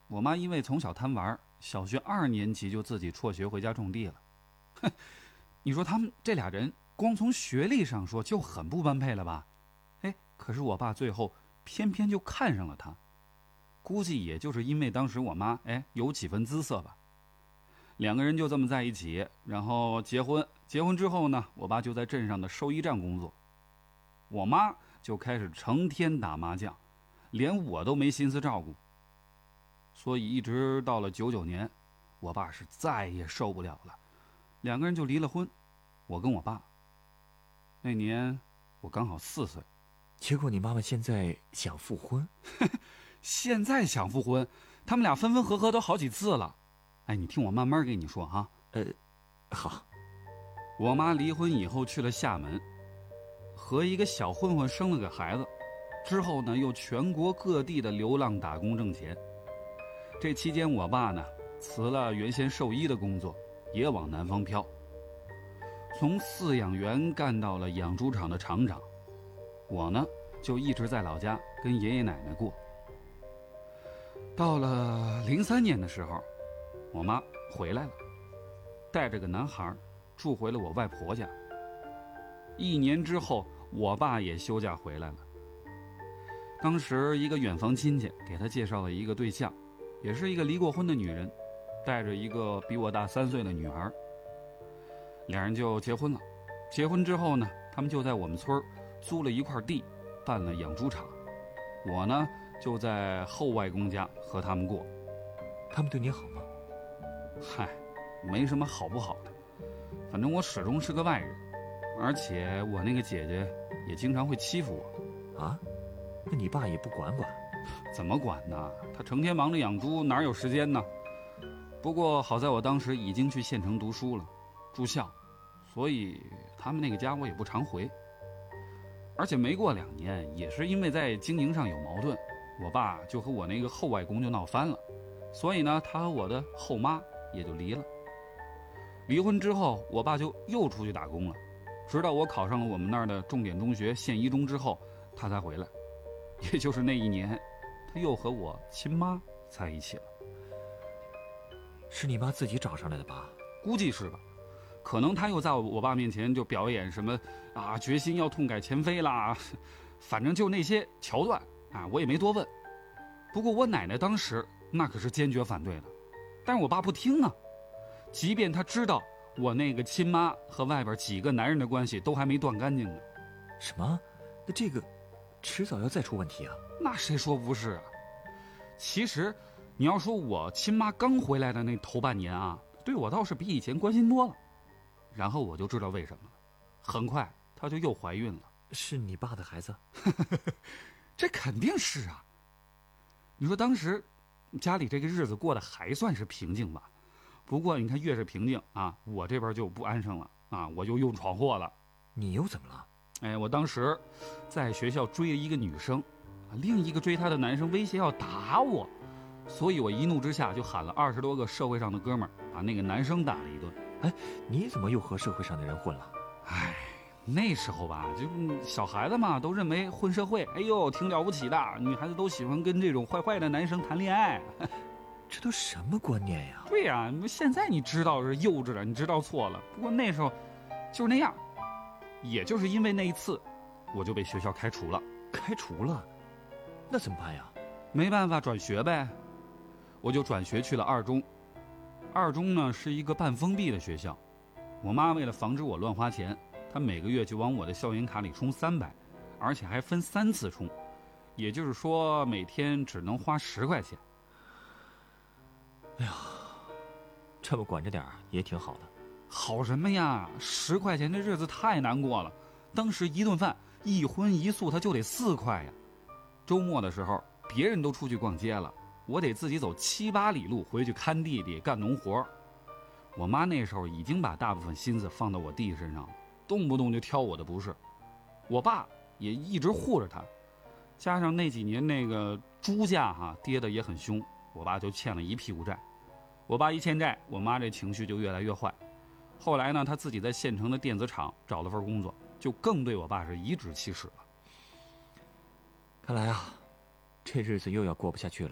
我妈因为从小贪玩，小学2年级就自己辍学回家种地了。哼，你说他们这俩人光从学历上说就很不般配了吧？哎，可是我爸最后偏偏就看上了她，估计也就是因为当时我妈有几分姿色吧。2个人就这么在一起，然后结婚。结婚之后呢，我爸就在镇上的兽医站工作，我妈就开始成天打麻将，连我都没心思照顾。所以一直到了99年，我爸是再也受不了了，2个人就离了婚。我跟我爸那年我刚好4岁。 结果你妈妈现在想复婚？ 现在想复婚，他们俩分分合合都好几次了。哎，你听我慢慢跟你说哈。 好。 我妈离婚以后去了厦门，和一个小混混生了个孩子，之后呢又全国各地的流浪打工挣钱。这期间我爸呢辞了原先兽医的工作，也往南方飘，从饲养员干到了养猪场的厂长。我呢就一直在老家跟爷爷奶奶过。到了03年的时候，我妈回来了，带着个男孩住回了我外婆家。1年之后，我爸也休假回来了。当时一个远房亲戚给他介绍了一个对象，也是一个离过婚的女人，带着一个比我大3岁的女儿。2人就结婚了。结婚之后呢，他们就在我们村租了一块地，办了养猪场。我呢就在后外公家和他们过。 他们对你好吗？ 嗨，没什么好不好的，反正我始终是个外人，而且我那个姐姐也经常会欺负我。 啊？那你爸也不管管？ 怎么管呢？他成天忙着养猪，哪有时间呢？不过好在我当时已经去县城读书了，住校，所以他们那个家我也不常回。而且没过2年，也是因为在经营上有矛盾，我爸就和我那个后外公就闹翻了，所以呢，他和我的后妈也就离了。离婚之后，我爸就又出去打工了，直到我考上了我们那儿的重点中学县一中之后，他才回来。也就是那1年，他又和我亲妈在一起了。 是你妈自己找上来的吧？ 估计是吧。可能他又在我爸面前就表演什么决心要痛改前非啦，反正就那些桥段我也没多问。不过我奶奶当时那可是坚决反对的，但是我爸不听啊。即便他知道我那个亲妈和外边几个男人的关系都还没断干净呢。 什么？那这个迟早要再出问题啊？ 那谁说不是啊？其实你要说我亲妈刚回来的那头半年对我倒是比以前关心多了。然后我就知道为什么了，很快她就又怀孕了。 是你爸的孩子？ 这肯定是啊。你说当时家里这个日子过得还算是平静吧，不过你看越是平静我这边就不安生了我就又闯祸了。 你又怎么了？ 我当时在学校追了一个女生，另一个追她的男生威胁要打我，所以我一怒之下就喊了20多个社会上的哥们儿，把那个男生打了一顿。 你怎么又和社会上的人混了？ 那时候吧，就小孩子嘛，都认为混社会，挺了不起的，女孩子都喜欢跟这种坏坏的男生谈恋爱。 这都什么观念呀？ 对呀，现在你知道是幼稚了，你知道错了。不过那时候就是那样，也就是因为那一次，我就被学校开除了。 开除了？那怎么办呀？ 没办法，转学呗。我就转学去了2中。2中呢是一个半封闭的学校，我妈为了防止我乱花钱，她每个月就往我的校园卡里充300，而且还分3次充，也就是说每天只能花10块钱。 哎呀，这么管着点也挺好的。 好什么呀，10块钱的日子太难过了。当时一顿饭一荤一素它就得4块呀。周末的时候别人都出去逛街了，我得自己走7、8里路回去看弟弟干农活。我妈那时候已经把大部分心思放到我弟身上了，动不动就挑我的不是。我爸也一直护着他，加上那几年那个猪价跌得也很凶，我爸就欠了一屁股债。我爸一欠债，我妈这情绪就越来越坏。后来呢，他自己在县城的电子厂找了份工作，就更对我爸是颐指气使了。 看来这日子又要过不下去了吧？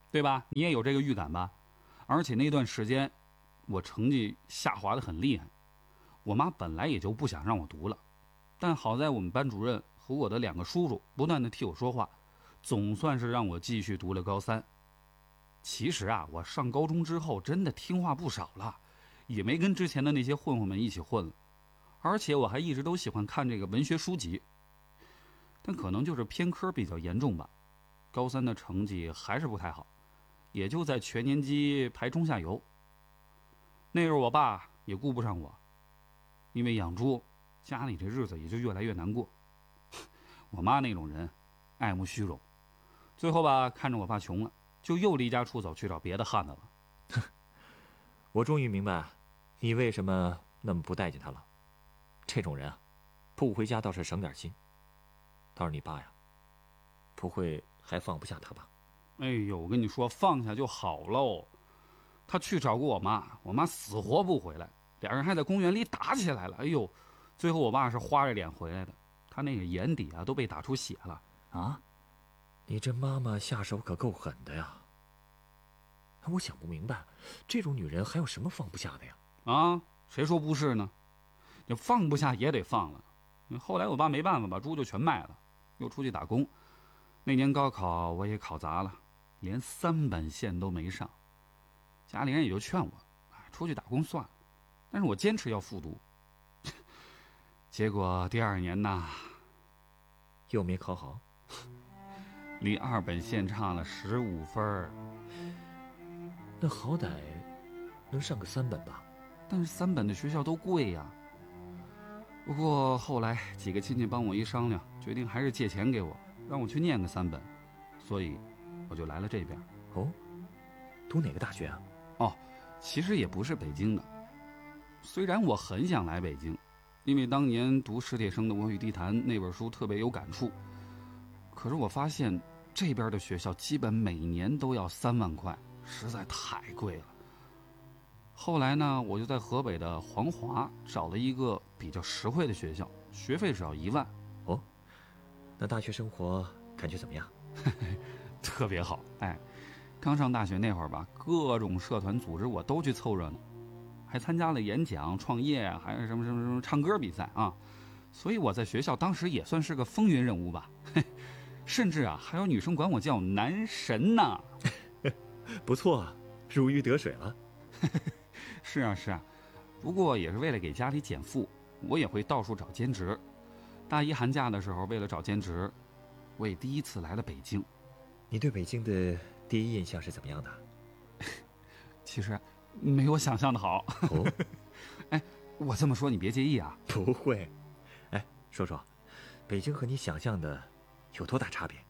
对吧？你也有这个预感吧？而且那段时间，我成绩下滑得很厉害。我妈本来也就不想让我读了，但好在我们班主任和我的2个叔叔不断地替我说话，总算是让我继续读了高3。其实啊，我上高中之后真的听话不少了，也没跟之前的那些混混们一起混了，而且我还一直都喜欢看这个文学书籍。但可能就是偏科比较严重吧，高3的成绩还是不太好，也就在全年级排中下游。那时候我爸也顾不上我，因为养猪，家里这日子也就越来越难过。我妈那种人，爱慕虚荣，最后吧，看着我爸穷了，就又离家出走去找别的汉子了。 我终于明白，你为什么那么不待见他了。这种人啊，不回家倒是省点心。倒是你爸呀，不会还放不下他吧？ 哎呦，我跟你说，放下就好喽。他去找过我妈，我妈死活不回来，俩人还在公园里打起来了。哎呦，最后我爸是花着脸回来的，他那个眼底啊都被打出血了。 啊，你这妈妈下手可够狠的呀！我想不明白，这种女人还有什么放不下的呀？ 啊，谁说不是呢？你放不下也得放了。后来我爸没办法，把猪就全卖了，又出去打工。那年高考我也考砸了，连3本线都没上。家里人也就劝我，出去打工算了。但是我坚持要复读。结果第2年呢， 又没考好， 离2本线差了15分。 那好歹能上个3本吧？ 但是3本的学校都贵呀。不过后来几个亲戚帮我一商量，决定还是借钱给我，让我去念个3本，所以我就来了这边。 哦，读哪个大学啊？ 哦，其实也不是北京的。虽然我很想来北京，因为当年读史铁生的《我与地坛》那本书特别有感触，可是我发现这边的学校基本每年都要3万块，实在太贵了。后来呢，我就在河北的黄华找了一个比较实惠的学校，学费只要1万。 哦，那大学生活感觉怎么样？ 特别好。哎，刚上大学那会儿吧，各种社团组织我都去凑热闹，还参加了演讲、创业，还有什么唱歌比赛啊。所以我在学校当时也算是个风云人物吧，甚至啊还有女生管我叫男神呢。 不错啊，如鱼得水了。 是啊是啊，不过也是为了给家里减负，我也会到处找兼职。大1寒假的时候，为了找兼职，我也第一次来了北京。 你对北京的第一印象是怎么样的？ 其实没我想象的好。 哦， 哎，我这么说你别介意啊。 不会。哎，说说，北京和你想象的有多大差别？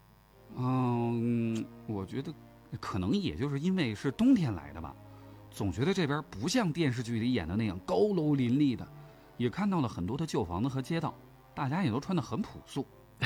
我觉得可能也就是因为是冬天来的吧，总觉得这边不像电视剧里演的那样高楼林立的，也看到了很多的旧房子和街道，大家也都穿得很朴素。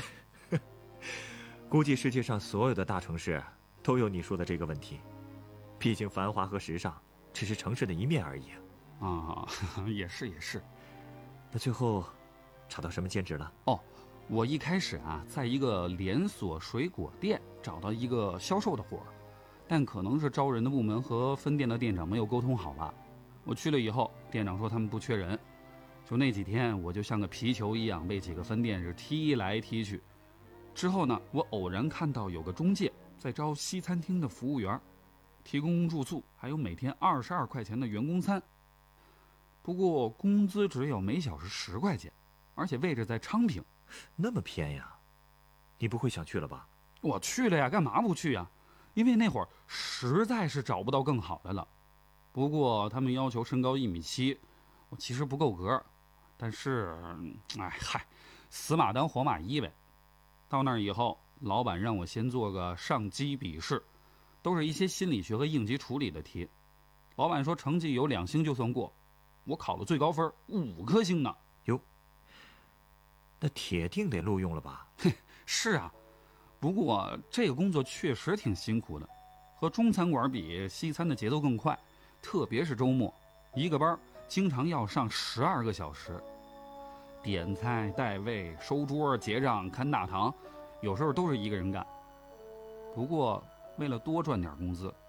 估计世界上所有的大城市都有你说的这个问题，毕竟繁华和时尚只是城市的一面而已啊。也是也是。 那最后找到什么兼职了？ 哦，我一开始啊，在一个连锁水果店找到一个销售的活儿，但可能是招人的部门和分店的店长没有沟通好吧。我去了以后，店长说他们不缺人，就那几天我就像个皮球一样被几个分店是踢来踢去。之后呢，我偶然看到有个中介在招西餐厅的服务员，提供住宿，还有每天22块钱的员工餐。不过工资只有每小时10块钱，而且位置在昌平。 那么偏呀？你不会想去了吧？ 我去了呀，干嘛不去呀？因为那会儿实在是找不到更好的了。不过他们要求身高1.7米，我其实不够格，但是，死马当活马医呗。到那儿以后，老板让我先做个上机笔试，都是一些心理学和应急处理的题。老板说成绩有2星就算过，我考了最高分5颗星呢。 哟，那铁定得录用了吧？ 是啊，不过这个工作确实挺辛苦的，和中餐馆比，西餐的节奏更快，特别是周末，一个班经常要上12个小时。点菜、带位、收桌、结账、看大堂，有时候都是一个人干。不过为了多赚点工资，